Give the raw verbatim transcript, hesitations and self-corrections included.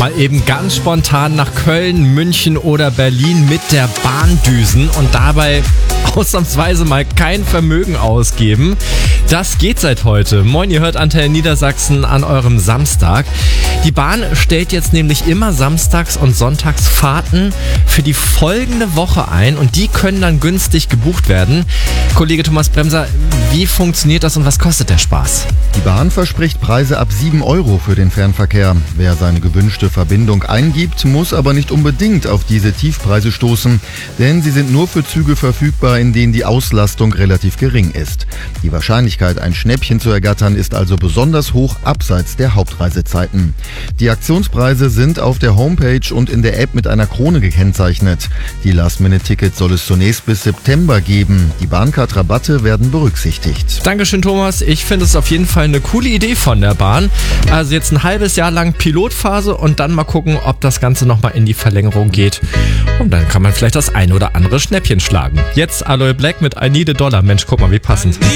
mal eben ganz spontan nach Köln, München oder Berlin mit der Bahn düsen und dabei ausnahmsweise mal kein Vermögen ausgeben. Das geht seit heute. Moin, ihr hört Antenne Niedersachsen an eurem Samstag. Die Bahn stellt jetzt nämlich immer samstags und sonntags Fahrten für die folgende Woche ein und die können dann günstig gebucht werden. Kollege Thomas Bremser, wie funktioniert das und was kostet der Spaß? Die Bahn verspricht Preise ab sieben Euro für den Fernverkehr. Wer seine gewünschte Verbindung eingibt, muss aber nicht unbedingt auf diese Tiefpreise stoßen, denn sie sind nur für Züge verfügbar, in denen die Auslastung relativ gering ist. Die Wahrscheinlichkeit, ein Schnäppchen zu ergattern, ist also besonders hoch abseits der Hauptreisezeiten. Die Aktionspreise sind auf der Homepage und in der App mit einer Krone gekennzeichnet. Die Last-Minute-Tickets soll es zunächst bis September geben. Die Bahncard-Rabatte werden berücksichtigt. Dankeschön, Thomas. Ich finde es auf jeden Fall eine coole Idee von der Bahn. Also jetzt ein halbes Jahr lang Pilotphase und dann mal gucken, ob das Ganze nochmal in die Verlängerung geht. Und dann kann man vielleicht das ein oder andere Schnäppchen schlagen. Jetzt Aloe Black mit I Need a Dollar. Mensch, guck mal, wie passend.